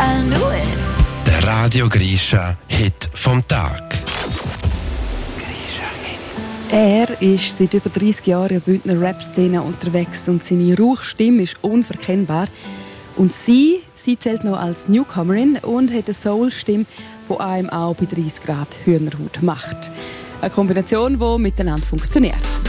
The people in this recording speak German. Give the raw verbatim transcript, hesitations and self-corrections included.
I knew it. Der Radio Grisha Hit vom Tag. Er ist seit über dreißig Jahren in der Bündner Rap-Szene unterwegs und seine Rauchstimme ist unverkennbar. Und sie, sie zählt noch als Newcomerin und hat eine Soul-Stimme, die einem auch bei dreißig Grad Hühnerhaut macht. Eine Kombination, die miteinander funktioniert.